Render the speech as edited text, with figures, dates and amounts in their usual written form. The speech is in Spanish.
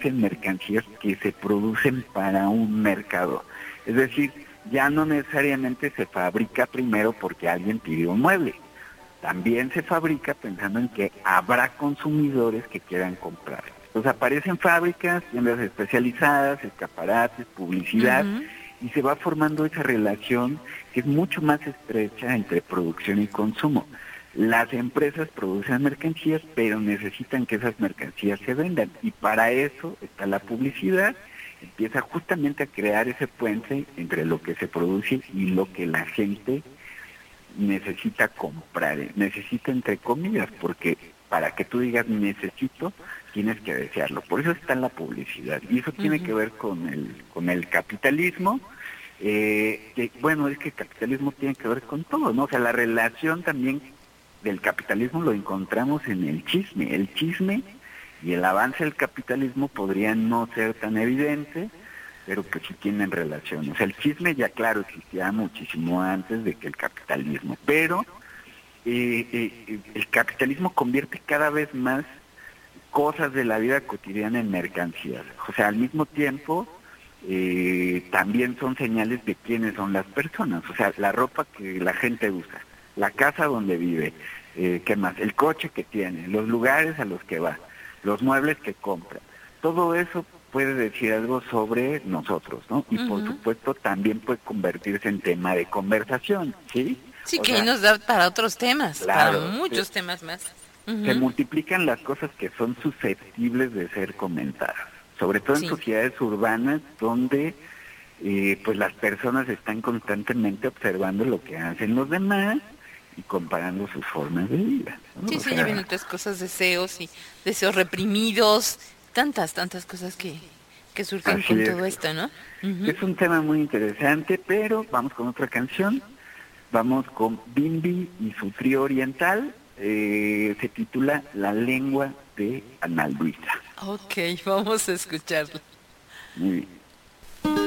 existen mercancías que se producen para un mercado. Es decir, ya no necesariamente se fabrica primero porque alguien pidió un mueble. También se fabrica pensando en que habrá consumidores que quieran comprar. Entonces aparecen fábricas, tiendas especializadas, escaparates, publicidad, Ujú. y se va formando esa relación que es mucho más estrecha entre producción y consumo. Las empresas producen mercancías, pero necesitan que esas mercancías se vendan, y para eso está la publicidad. Empieza justamente a crear ese puente entre lo que se produce y lo que la gente necesita comprar, necesita entre comillas, porque para que tú digas necesito, tienes que desearlo. Por eso está la publicidad, y eso tiene que Ujú. ver con el capitalismo, que bueno, es que el capitalismo tiene que ver con todo, ¿no? O sea, la relación también del capitalismo lo encontramos en el chisme y el avance del capitalismo podrían no ser tan evidentes, pero pues sí tienen relación. O sea, el chisme ya claro existía muchísimo antes de que el capitalismo, pero el capitalismo convierte cada vez más cosas de la vida cotidiana en mercancías. O sea, al mismo tiempo también son señales de quiénes son las personas. O sea, la ropa que la gente usa, la casa donde vive, ¿qué más? El coche que tiene, los lugares a los que va, los muebles que compra. Todo eso puede decir algo sobre nosotros, ¿no? Y por Ujú. supuesto también puede convertirse en tema de conversación, ¿sí? Sí, O que ahí sea, nos da para otros temas, para claro, muchos temas más. se Ujú. multiplican las cosas que son susceptibles de ser comentadas, sobre todo en Sí. sociedades urbanas donde pues las personas están constantemente observando lo que hacen los demás y comparando sus formas de vida, ¿no? Sí, O sí, ya vienen sea, otras cosas, deseos y deseos reprimidos, tantas cosas que surgen así con todo esto, ¿no? Ujú. es un tema muy interesante, pero vamos con otra canción, vamos con Bimbi y su trío oriental, se titula La lengua de Ana Luisa. Ok, vamos a escucharlo. Muy bien.